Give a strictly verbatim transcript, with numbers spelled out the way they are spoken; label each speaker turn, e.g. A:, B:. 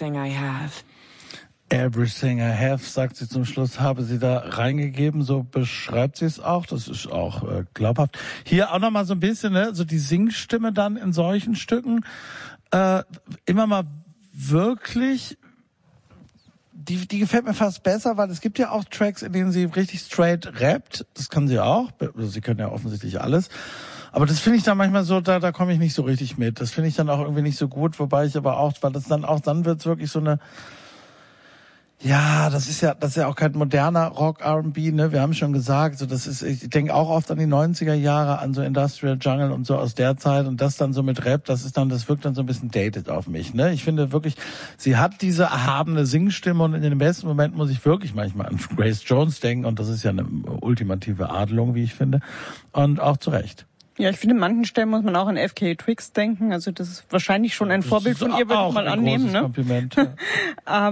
A: everything I have.
B: Everything I have, sagt sie zum Schluss, habe sie da reingegeben, so beschreibt sie es auch, das ist auch äh, glaubhaft. Hier auch nochmal so ein bisschen, ne, so die Singstimme dann in solchen Stücken, äh, immer mal wirklich, die, die gefällt mir fast besser, weil es gibt ja auch Tracks, in denen sie richtig straight rappt, das kann sie auch, sie können ja offensichtlich alles. Aber das finde ich dann manchmal so, da, da komme ich nicht so richtig mit. Das finde ich dann auch irgendwie nicht so gut, wobei ich aber auch, weil das dann auch, dann wird's wirklich so eine, ja, das ist ja, das ist ja auch kein moderner Rock R und B, ne? Wir haben schon gesagt, so das ist, ich denke auch oft an die neunziger Jahre, an so Industrial Jungle und so aus der Zeit und das dann so mit Rap, das ist dann, das wirkt dann so ein bisschen dated auf mich, ne? Ich finde wirklich, sie hat diese erhabene Singstimme und in den besten Momenten muss ich wirklich manchmal an Grace Jones denken und das ist ja eine ultimative Adelung, wie ich finde, und auch zu Recht.
C: Ja, ich finde, an manchen Stellen muss man auch an F K Twigs denken. Also das ist wahrscheinlich schon ein Vorbild von ihr, würde ich mal annehmen.
B: Das ist ein großes Kompliment. Ja.